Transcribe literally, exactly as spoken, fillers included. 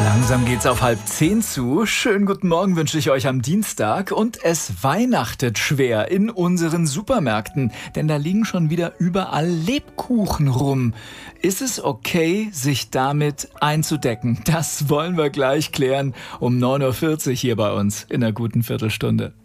Langsam geht's auf halb zehn zu. Schönen guten Morgen wünsche ich euch am Dienstag. Und es weihnachtet schwer in unseren Supermärkten, denn da liegen schon wieder überall Lebkuchen rum. Ist es okay, sich damit einzudecken? Das wollen wir gleich klären um neun Uhr vierzig hier bei uns in einer guten Viertelstunde.